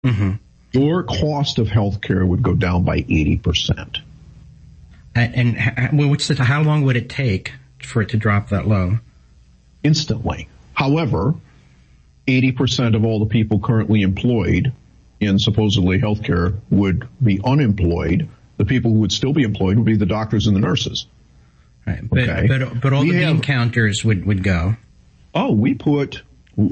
Mm-hmm. Your cost of healthcare would go down by 80%. And how long would it take for it to drop that low? Instantly. However, 80% of all the people currently employed in supposedly healthcare would be unemployed. The people who would still be employed would be the doctors and the nurses. Right. But all the bean counters would go. Oh, we put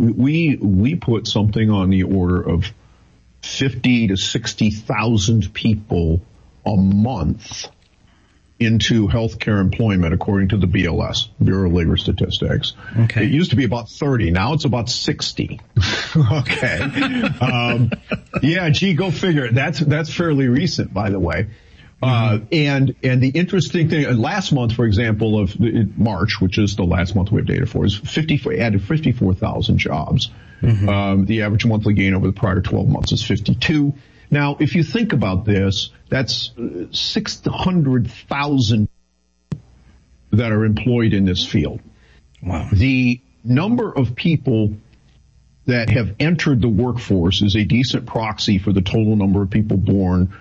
something on the order of 50 to 60,000 people a month into healthcare employment, according to the BLS, Bureau of Labor Statistics. Okay. It used to be about 30. Now it's about 60. Okay. Yeah, gee, go figure. That's fairly recent, by the way. And the interesting thing, last month, for example, of March, which is the last month we have data for, is added 54,000 jobs. Mm-hmm. The average monthly gain over the prior 12 months is 52. Now, if you think about this, that's 600,000 that are employed in this field. Wow. The number of people that have entered the workforce is a decent proxy for the total number of people born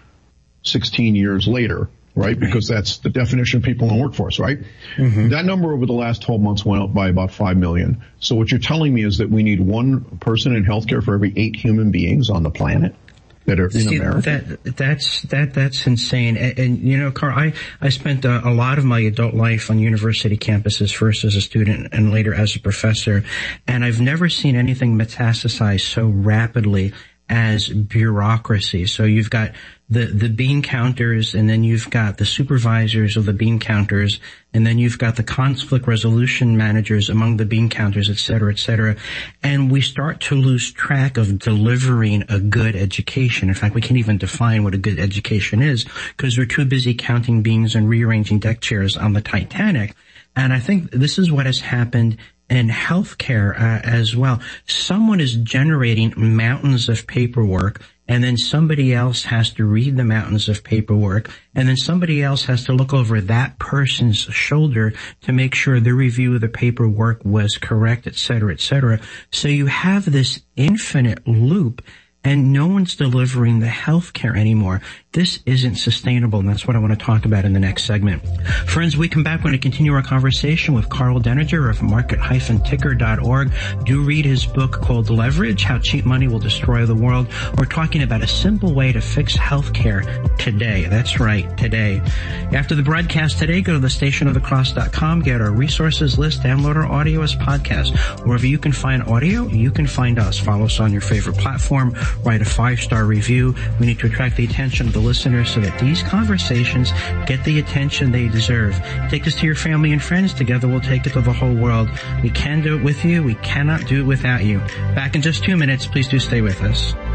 16 years later, right? Because that's the definition of people in the workforce, right? Mm-hmm. That number over the last 12 months went up by about 5 million. So what you're telling me is that we need one person in healthcare for every 8 human beings on the planet that are in America. That's insane. And you know, Carl, I spent a lot of my adult life on university campuses, first as a student and later as a professor, and I've never seen anything metastasize so rapidly as bureaucracy. So you've got the bean counters, and then you've got the supervisors of the bean counters, and then you've got the conflict resolution managers among the bean counters, et cetera, et cetera. And we start to lose track of delivering a good education. In fact, we can't even define what a good education is because we're too busy counting beans and rearranging deck chairs on the Titanic. And I think this is what has happened in healthcare as well. Someone is generating mountains of paperwork, and then somebody else has to read the mountains of paperwork, and then somebody else has to look over that person's shoulder to make sure the review of the paperwork was correct, et cetera, et cetera. So you have this infinite loop, and no one's delivering the health care anymore. This isn't sustainable, and that's what I want to talk about in the next segment. Friends, we come back. We're going to continue our conversation with Carl Denninger of market-ticker.org. Do read his book called Leverage, How Cheap Money Will Destroy the World. We're talking about a simple way to fix healthcare today. That's right, today. After the broadcast today, go to thestationofthecross.com, get our resources list, download our audio as podcast. Wherever you can find audio, you can find us. Follow us on your favorite platform. Write a 5-star review. We need to attract the attention of the listeners so that these conversations get the attention they deserve. Take this to your family and friends. Together we'll take it to the whole world. We can do it with you. We cannot do it without you. Back in just 2 minutes. Please do stay with us.